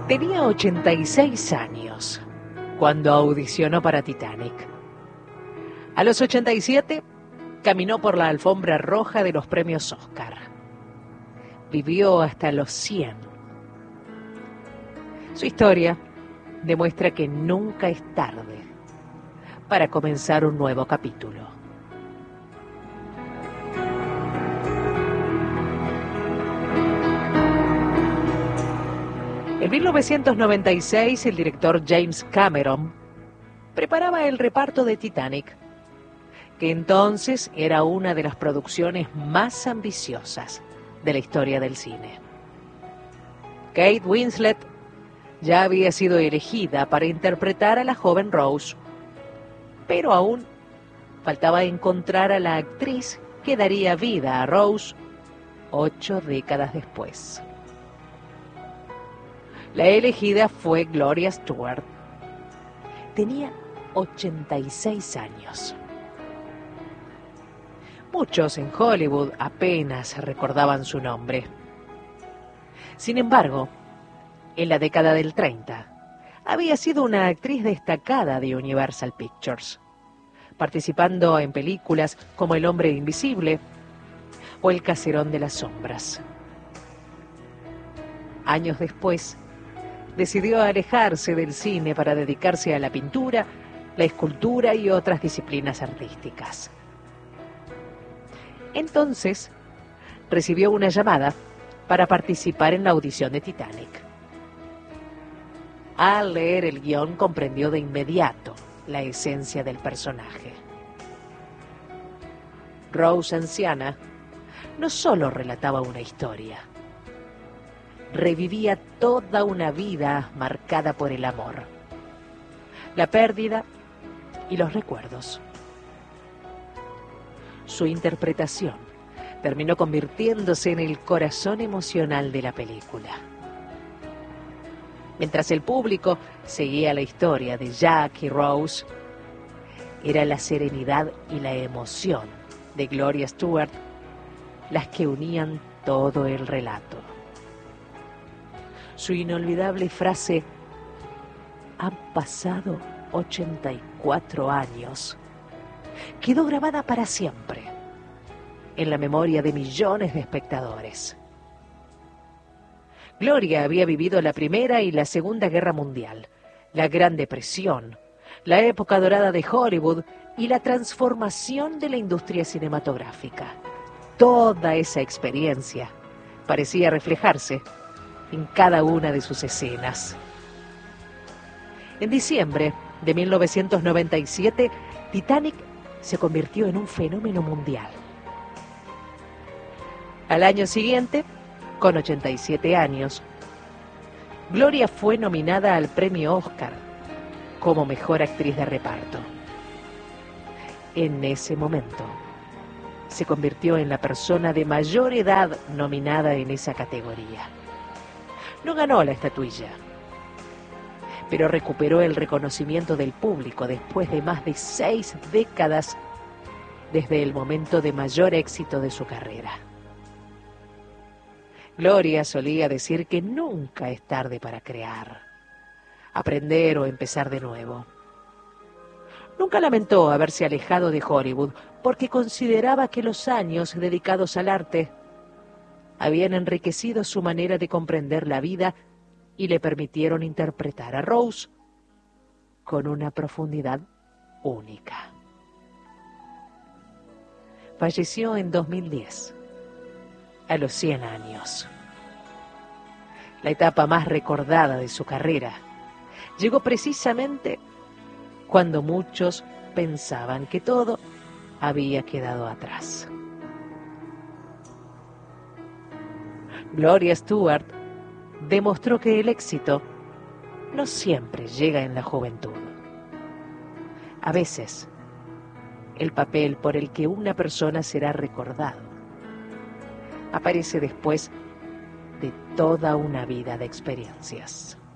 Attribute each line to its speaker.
Speaker 1: Tenía 86 años cuando audicionó para Titanic. A los 87 caminó por la alfombra roja de los premios Oscar. Vivió hasta los 100. Su historia demuestra que nunca es tarde para comenzar un nuevo capítulo. En 1996, el director James Cameron preparaba el reparto de Titanic, que entonces era una de las producciones más ambiciosas de la historia del cine. Kate Winslet ya había sido elegida para interpretar a la joven Rose, pero aún faltaba encontrar a la actriz que daría vida a Rose 8 décadas después. La elegida fue Gloria Stuart. Tenía 86 años. Muchos en Hollywood apenas recordaban su nombre. Sin embargo, en la década del 30, había sido una actriz destacada de Universal Pictures, participando en películas como El hombre invisible o El caserón de las sombras. Años después, decidió alejarse del cine para dedicarse a la pintura, la escultura y otras disciplinas artísticas. Entonces, recibió una llamada para participar en la audición de Titanic. Al leer el guión, comprendió de inmediato la esencia del personaje. Rose anciana no solo relataba una historia, revivía toda una vida marcada por el amor, la pérdida y los recuerdos. Su interpretación terminó convirtiéndose en el corazón emocional de la película. Mientras el público seguía la historia de Jack y Rose, era la serenidad y la emoción de Gloria Stuart las que unían todo el relato. Su inolvidable frase, "Han pasado 84 años", quedó grabada para siempre en la memoria de millones de espectadores. Gloria había vivido la Primera y la Segunda Guerra Mundial, la Gran Depresión, la época dorada de Hollywood y la transformación de la industria cinematográfica. Toda esa experiencia parecía reflejarse en cada una de sus escenas. En diciembre de 1997, Titanic se convirtió en un fenómeno mundial. Al año siguiente, con 87 años, Gloria fue nominada al premio Oscar como mejor actriz de reparto. En ese momento, se convirtió en la persona de mayor edad nominada en esa categoría. No ganó la estatuilla, pero recuperó el reconocimiento del público después de más de 6 décadas desde el momento de mayor éxito de su carrera. Gloria solía decir que nunca es tarde para crear, aprender o empezar de nuevo. Nunca lamentó haberse alejado de Hollywood porque consideraba que los años dedicados al arte habían enriquecido su manera de comprender la vida y le permitieron interpretar a Rose con una profundidad única. Falleció en 2010, a los 100 años. La etapa más recordada de su carrera llegó precisamente cuando muchos pensaban que todo había quedado atrás. Gloria Stuart demostró que el éxito no siempre llega en la juventud. A veces, el papel por el que una persona será recordado aparece después de toda una vida de experiencias.